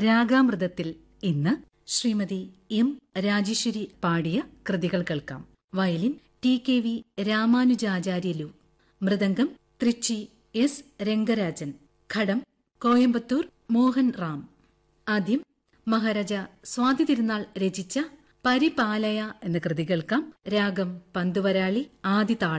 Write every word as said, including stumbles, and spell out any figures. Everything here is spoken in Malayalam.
രാഗാമൃതത്തിൽ ഇന്ന് ശ്രീമതി എം രാജേശ്വരി പാടിയ കൃതികൾ കേൾക്കാം. Violin T K V Ramanujacharyulu, mridangam Trichy S Rangarajan, ഘടം കോയമ്പത്തൂർ മോഹൻ റാം. ആദ്യം മഹാരാജ സ്വാതി തിരുനാൾ രചിച്ച പരിപാലയ എന്ന കൃതി കേൾക്കാം. രാഗം പന്തുവരാളി, ആദിതാളം.